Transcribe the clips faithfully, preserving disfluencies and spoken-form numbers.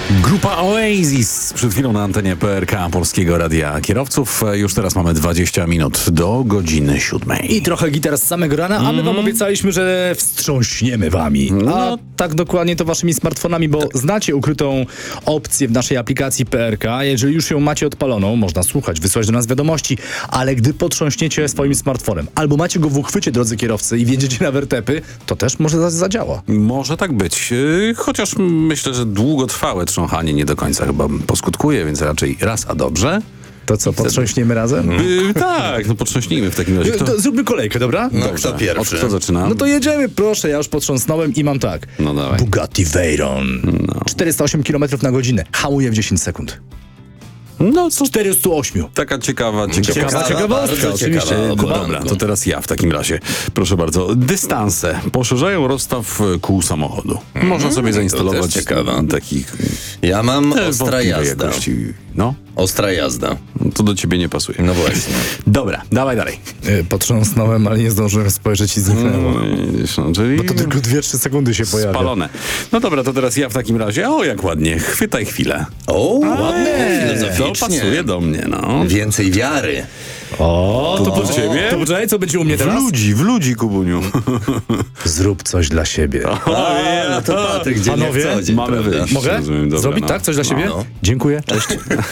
Grupa Oasis przed chwilą na antenie P R K Polskiego Radia Kierowców. Już teraz mamy dwadzieścia minut do godziny siódmej. I trochę gitar z samego rana, a my wam obiecaliśmy, że wstrząśniemy wami. No. A tak dokładnie to waszymi smartfonami, bo znacie ukrytą opcję w naszej aplikacji P R K. Jeżeli już ją macie odpaloną, można słuchać, wysłać do nas wiadomości, ale gdy potrząśniecie swoim smartfonem, albo macie go w uchwycie, drodzy kierowcy, i wjedziecie na wertepy, to też może za- zadziała. Może tak być, yy, chociaż myślę, że długotrwałe trząchanie nie do końca chyba poskutkuje, więc raczej raz a dobrze. To co, potrząśniemy razem? Yy, tak, no potrząśnijmy w takim razie. Kto, To zróbmy kolejkę, dobra? No, Dobrze. kto pierwszy? Od kto zaczyna? No to jedziemy, proszę, ja już potrząsnąłem i mam tak. No dawaj. Bugatti Veyron. czterysta osiem kilometrów na godzinę. Hamuje w dziesięć sekund. No co, czterysta osiem. taka ciekawa, ciekawa. Ciekawa ciekawostka, bardzo oczywiście. ciekawa. No Kubanko. dobra, to teraz ja w takim razie. Proszę bardzo. Dystanse poszerzają rozstaw kół samochodu. Można sobie zainstalować to też ciekawe. takich Ja mam e, ostra wątpliwej jazda. jakości. No, Ostra jazda. to do ciebie nie pasuje. No właśnie. Dobra, dawaj dalej. Y, Potrząsnąłem, ale nie zdążyłem spojrzeć i zniknęło. No, widzisz, no, czyli Bo to tylko dwie trzy sekundy się pojawia. spalone. No dobra, to teraz ja w takim razie. O, jak ładnie. Chwytaj chwilę. O, ładne, To filozoficznie. pasuje do mnie, no. Więcej wiary. O, to, do ciebie? To poczekaj, co będzie u mnie W teraz? ludzi, w ludzi, Kubuniu. Zrób coś dla siebie. A, no to Patryk, gdzie Panowie, nie w co dzień, mamy prawda? wyjść. Mogę? Rozumiem, dobra, Zrobić no. tak? Coś dla siebie? No. Dziękuję, cześć.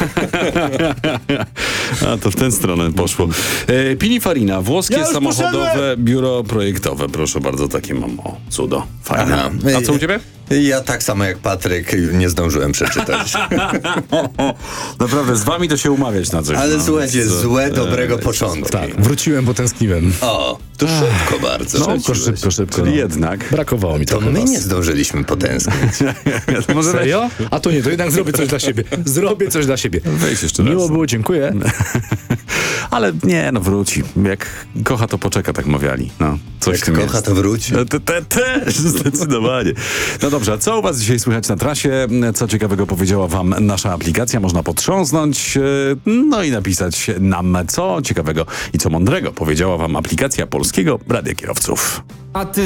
A to w tę stronę poszło. E, Pininfarina, włoskie Ja już samochodowe poszedłem! biuro projektowe. Proszę bardzo, takie mam. O, cudo. Fajne. Aha. A co u ciebie? Ja tak samo jak Patryk nie zdążyłem przeczytać. Naprawdę, z wami to się umawiać na coś. Ale no. słuchajcie, Co- złe, dobrego e, początku. Tak, wróciłem, bo tęskniłem. O, to szybko bardzo. No, szybko, szybko, szybko. Czyli no. jednak. Brakowało mi To trochę my was. nie zdążyliśmy potęsknić. Może Serio? A to nie, to jednak zrobię coś dla siebie. Zrobię coś dla siebie. Wejdź jeszcze raz. Miło było, dziękuję. Ale nie, no wróci. Jak kocha, to poczeka, tak mawiali. No, coś w Jak tym kocha, jest. to wróci. No, te, te, też, zdecydowanie. No dobrze, a co u was dzisiaj słychać na trasie? Co ciekawego powiedziała wam nasza aplikacja? Można potrząsnąć, e, no i napisać nam, co ciekawego i co mądrego powiedziała wam aplikacja Polskiego Radia Kierowców. A ty